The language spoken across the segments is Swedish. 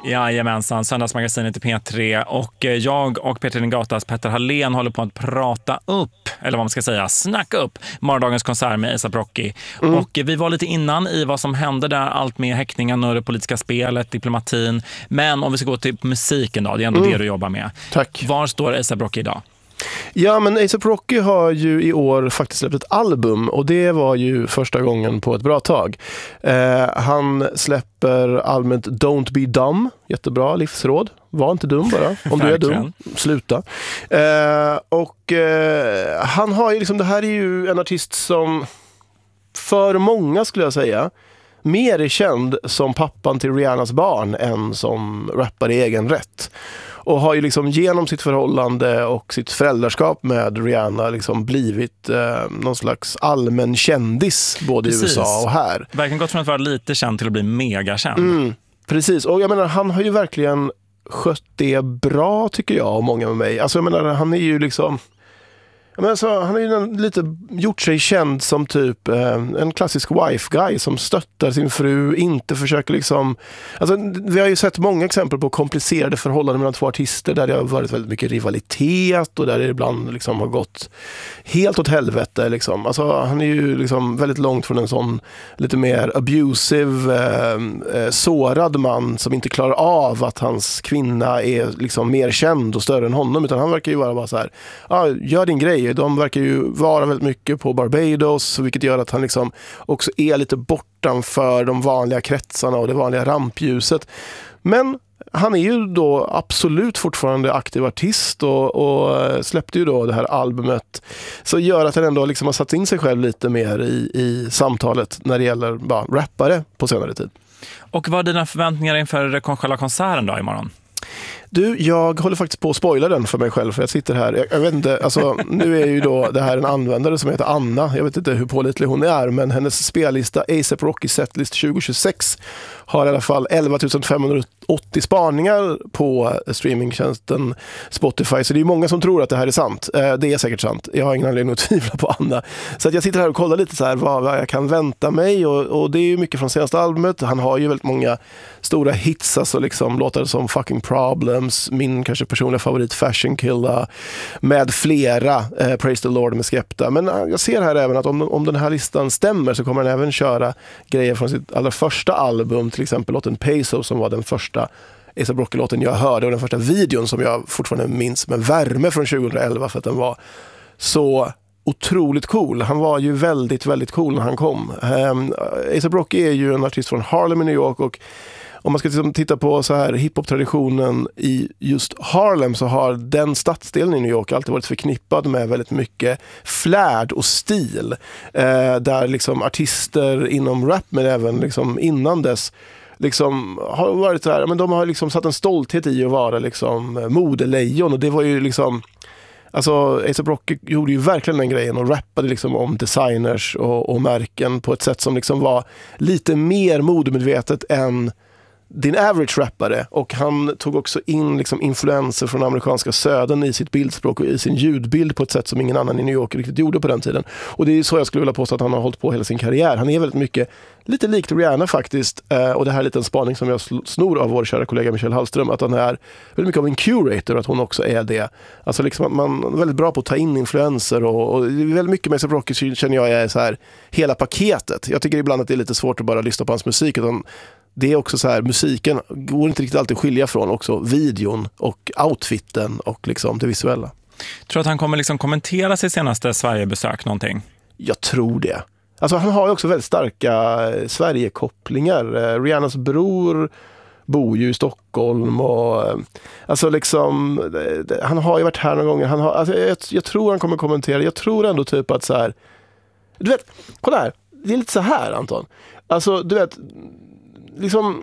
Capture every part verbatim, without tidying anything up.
Jajamensan, Söndagsmagasinet i P tre och jag och Peter Lingatas Petter Hallén håller på att prata upp, eller vad man ska säga, snacka upp morgondagens konsert med A$AP Rocky. Mm. Och vi var lite innan i vad som hände där, allt med häktningen och det politiska spelet, diplomatin. Men om vi ska gå till musiken då, det är ändå mm. det du jobbar med. Tack. Var står A$AP Rocky idag? Ja, men A$AP Rocky har ju i år faktiskt släppt ett album och det var ju första gången på ett bra tag. Eh, han släpper albumet Don't Be Dumb, jättebra livsråd. Var inte dum bara. Om du är dum, sluta. Eh, och eh, han har ju liksom, det här är ju en artist som för många skulle jag säga mer är känd som pappan till Rihannas barn än som rappare i egen rätt. Och har ju liksom genom sitt förhållande och sitt föräldraskap med Rihanna liksom blivit eh, någon slags allmän kändis både precis. I U S A och här. Verkligen gått från att vara lite känd till att bli megakänd. Mm, precis, och jag menar han har ju verkligen skött det bra tycker jag och många med mig. Alltså jag menar han är ju liksom... Men alltså, han har ju lite gjort sig känd som typ eh, en klassisk wife guy som stöttar sin fru, inte försöker liksom... Alltså, vi har ju sett många exempel på komplicerade förhållanden mellan två artister där det har varit väldigt mycket rivalitet och där det ibland liksom har gått helt åt helvete. Liksom. Alltså, han är ju liksom väldigt långt från en sån lite mer abusive, eh, eh, sårad man som inte klarar av att hans kvinna är liksom mer känd och större än honom, utan han verkar ju vara bara så här, ah, gör din grej. De verkar ju vara väldigt mycket på Barbados, vilket gör att han liksom också är lite bortanför de vanliga kretsarna och det vanliga rampljuset. Men han är ju då absolut fortfarande aktiv artist och, och släppte ju då det här albumet. Så gör att han ändå liksom har satt in sig själv lite mer i, i samtalet när det gäller bara rappare på senare tid. Och vad är dina förväntningar inför själva konserten då imorgon? Du, jag håller faktiskt på att spoila den för mig själv för jag sitter här, jag, jag vet inte, alltså nu är ju då det här en användare som heter Anna, jag vet inte hur pålitlig hon är, men hennes spellista A$AP Rocky Setlist tjugo tjugosex har i alla fall elva tusen femhundraåttio spaningar på streamingtjänsten Spotify, så det är många som tror att det här är sant. Det är säkert sant, jag har ingen anledning att tvivla på Anna. Så att jag sitter här och kollar lite så här vad, vad jag kan vänta mig och, och det är ju mycket från senaste albumet. Han har ju väldigt många stora hits, alltså liksom låtar som Fucking Problems, min kanske personliga favorit Fashion Killer, med flera, eh, Praise the Lord med Skepta. Men eh, jag ser här även att om, om den här listan stämmer så kommer han även köra grejer från sitt allra första album, till exempel låten Peso som var den första A$AP Rocky-låten jag hörde och den första videon som jag fortfarande minns med värme från tjugoelva för att den var så otroligt cool. Han var ju väldigt, väldigt cool när han kom. Um, A$AP Rocky är ju en artist från Harlem i New York och om man ska liksom titta på så här hiphop-traditionen i just Harlem så har den stadsdelen i New York alltid varit förknippad med väldigt mycket flärd och stil. Eh, där liksom artister inom rap men även liksom innan dess liksom har varit så här, men de har liksom satt en stolthet i att vara liksom modelejon och det var ju liksom alltså A$AP Rocky gjorde ju verkligen den grejen och rappade liksom om designers och, och märken på ett sätt som liksom var lite mer modemedvetet än din average rappare, och han tog också in liksom influenser från amerikanska södern i sitt bildspråk och i sin ljudbild på ett sätt som ingen annan i New York riktigt gjorde på den tiden. Och det är så jag skulle vilja påstå att han har hållit på hela sin karriär. Han är väldigt mycket, lite likt Rihanna faktiskt, och det här är lite en spaning som jag snor av vår kära kollega Michelle Hallström, att han är väldigt mycket av en curator, att hon också är det. Alltså liksom att man är väldigt bra på att ta in influenser och, och väldigt mycket med A$AP Rocky känner jag är så här hela paketet. Jag tycker ibland att det är lite svårt att bara lyssna på hans musik, utan det är också så här, musiken går inte riktigt alltid att skilja från också videon och outfiten och liksom det visuella. Tror du att han kommer liksom kommentera sitt senaste Sverigebesök någonting? Jag tror det. Alltså han har ju också väldigt starka Sverige-kopplingar. Rihannas bror bor ju i Stockholm och alltså liksom han har ju varit här några gånger. Han har, alltså jag, jag tror han kommer kommentera. Jag tror ändå typ att så här, du vet, kolla här. Det är lite så här, Anton. Alltså du vet, liksom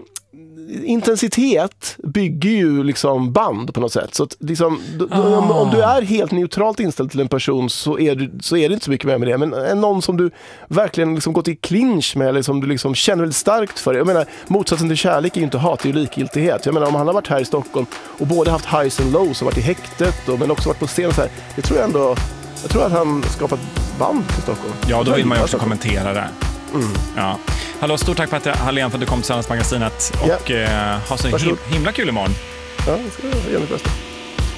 intensitet bygger ju liksom band på något sätt. Så att liksom, oh. om, om du är helt neutralt inställd till en person så är, du, så är det inte så mycket mer med det. Men är någon som du verkligen liksom gått i clinch med eller som du liksom känner väldigt starkt för. Jag menar, motsatsen till kärlek är ju inte hat, det är ju likgiltighet. Jag menar, om han har varit här i Stockholm och både haft highs and lows och varit i häktet och, men också varit på scen så här, det tror jag ändå, jag tror att han skapat band i Stockholm. Ja, då vill man ju också kommentera det. Mm. Ja. Hallå, stort tack Petter Hallén för att du kom till Söndagsmagasinet och ja. eh, ha så him- himla kul imorgon. Ja, det ska jag göra mitt bästa.